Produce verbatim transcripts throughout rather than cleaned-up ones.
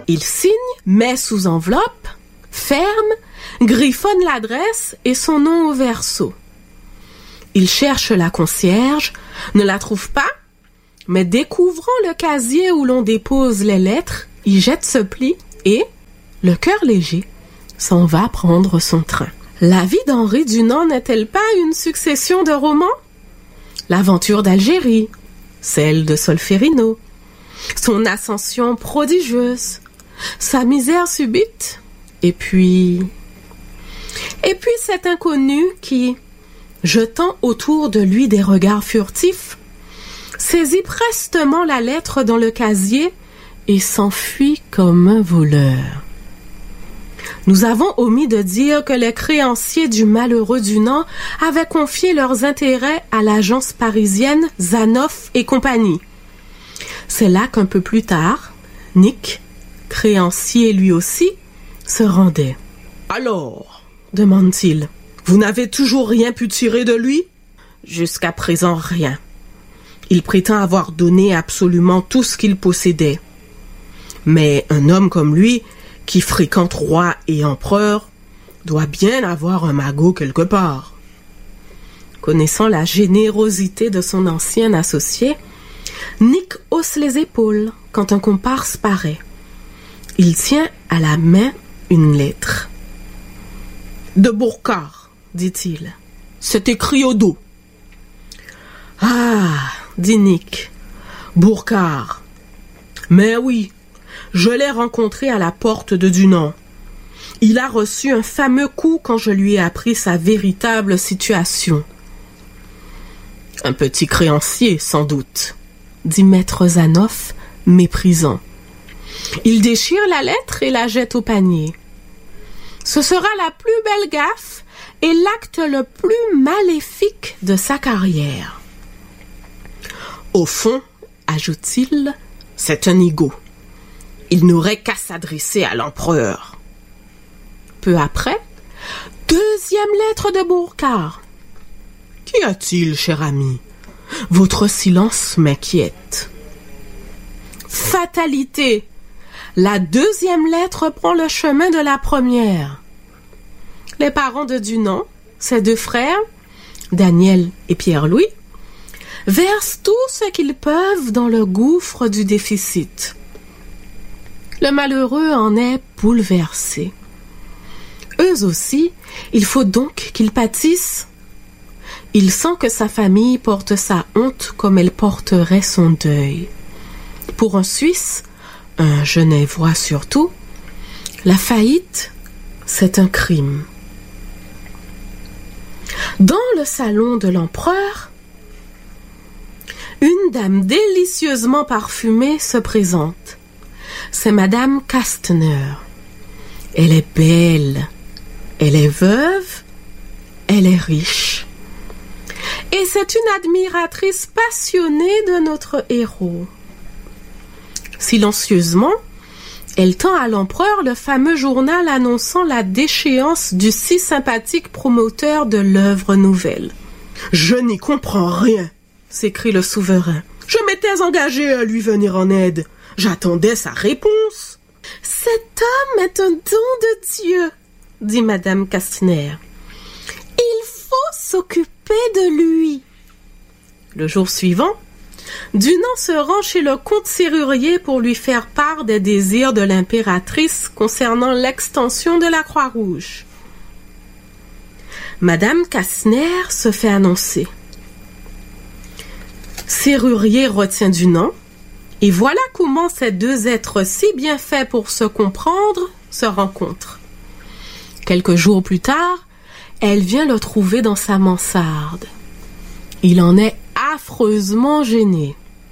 Il signe, met sous enveloppe, ferme, griffonne l'adresse et son nom au verso. Il cherche la concierge, ne la trouve pas, mais découvrant le casier où l'on dépose les lettres, il jette ce pli et, le cœur léger, s'en va prendre son train. La vie d'Henri Dunant n'est-elle pas une succession de romans? L'aventure d'Algérie, celle de Solferino, son ascension prodigieuse, sa misère subite, et puis... Et puis cet inconnu qui, jetant autour de lui des regards furtifs, saisit prestement la lettre dans le casier et s'enfuit comme un voleur. Nous avons omis de dire que les créanciers du malheureux Dunant avaient confié leurs intérêts à l'agence parisienne Zanoff et compagnie. C'est là qu'un peu plus tard, Nick, créancier lui aussi, se rendait. « Alors ?» demande-t-il. « Vous n'avez toujours rien pu tirer de lui ?»« Jusqu'à présent, rien. Il prétend avoir donné absolument tout ce qu'il possédait. Mais un homme comme lui, qui fréquente roi et empereur, doit bien avoir un magot quelque part. » Connaissant la générosité de son ancien associé, Nick hausse les épaules quand un comparse paraît. Il tient à la main une lettre. « De Bourcard, dit-il. C'est écrit au dos. »« Ah, dit Nick, Bourcard. Mais oui, je l'ai rencontré à la porte de Dunant. Il a reçu un fameux coup quand je lui ai appris sa véritable situation. »« Un petit créancier, sans doute, dit maître Zanoff, méprisant. Il déchire la lettre et la jette au panier. Ce sera la plus belle gaffe et l'acte le plus maléfique de sa carrière. Au fond, ajoute-t-il, c'est un nigaud. Il n'aurait qu'à s'adresser à l'empereur. Peu après, deuxième lettre de Bourcard. Qu'y a-t-il, cher ami? Votre silence m'inquiète. Fatalité! La deuxième lettre prend le chemin de la première. Les parents de Dunant, ses deux frères, Daniel et Pierre-Louis, versent tout ce qu'ils peuvent dans le gouffre du déficit. Le malheureux en est bouleversé. Eux aussi, il faut donc qu'ils pâtissent. Il sent que sa famille porte sa honte comme elle porterait son deuil. Pour un Suisse, un Genevois surtout, la faillite, c'est un crime. Dans le salon de l'empereur, une dame délicieusement parfumée se présente. C'est Madame Kastner. Elle est belle, elle est veuve, elle est riche. Et c'est une admiratrice passionnée de notre héros. Silencieusement, elle tend à l'empereur le fameux journal annonçant la déchéance du si sympathique promoteur de l'œuvre nouvelle. « Je n'y comprends rien !» s'écrie le souverain. « Je m'étais engagé à lui venir en aide. J'attendais sa réponse. »« Cet homme est un don de Dieu, » dit Madame Kastner. « Il faut s'occuper de lui. » Le jour suivant, Dunant se rend chez le comte serrurier pour lui faire part des désirs de l'impératrice concernant l'extension de la Croix-Rouge. Madame Kastner se fait annoncer. Serrurier retient Dunant, et voilà comment ces deux êtres si bien faits pour se comprendre se rencontrent. Quelques jours plus tard, elle vient le trouver dans sa mansarde. Il en est affreusement gênée.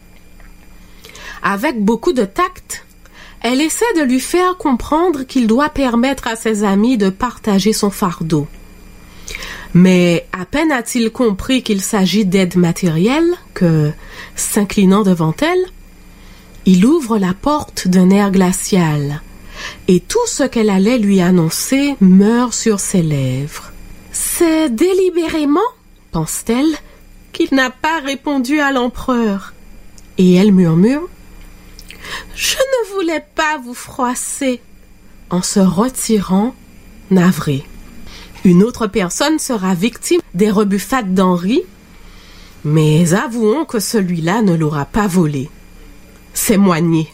Avec beaucoup de tact, elle essaie de lui faire comprendre qu'il doit permettre à ses amis de partager son fardeau. Mais à peine a-t-il compris qu'il s'agit d'aide matérielle que, s'inclinant devant elle, il ouvre la porte d'un air glacial et tout ce qu'elle allait lui annoncer meurt sur ses lèvres. C'est délibérément, pense-t-elle, qu'il n'a pas répondu à l'empereur. Et elle murmure « Je ne voulais pas vous froisser. En se retirant, navré. Une autre personne sera victime des rebuffades d'Henri, mais avouons que celui-là ne l'aura pas volé. C'est Moignet.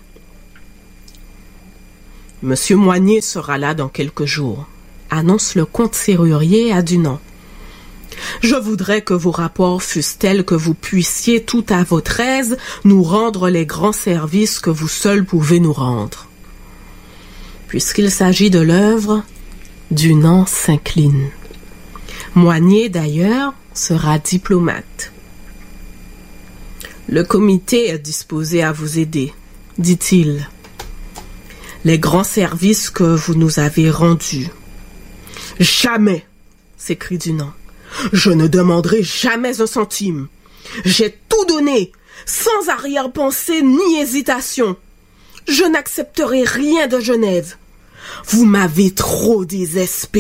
Monsieur Moignet sera là dans quelques jours, annonce le comte serrurier à Dunant. Je voudrais que vos rapports fussent tels que vous puissiez tout à votre aise nous rendre les grands services que vous seuls pouvez nous rendre. Puisqu'il s'agit de l'œuvre, Dunant s'incline. Moignet, d'ailleurs, sera diplomate. Le comité est disposé à vous aider, dit-il. Les grands services que vous nous avez rendus. Jamais, s'écrie Dunant. Je ne demanderai jamais un centime. J'ai tout donné, sans arrière-pensée ni hésitation. Je n'accepterai rien de Genève. Vous m'avez trop désespéré.